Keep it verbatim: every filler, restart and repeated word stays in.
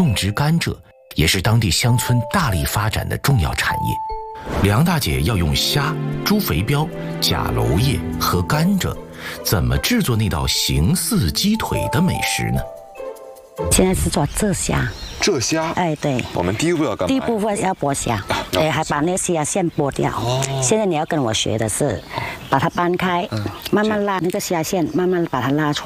种植甘蔗也是当地乡村大力发展的重要产业。梁大姐要用虾、猪肥膘、假娄叶和甘蔗，怎么制作那道形似鸡腿的美食呢？ 现在是做蔗虾。 蔗虾？ 哎，对。 我们第一步要干嘛？ 第一步要剥虾，哎，还把那虾线剥掉。哦。现在你要跟我学的是，把它掰开，慢慢拉那个虾线，慢慢把它拉出来。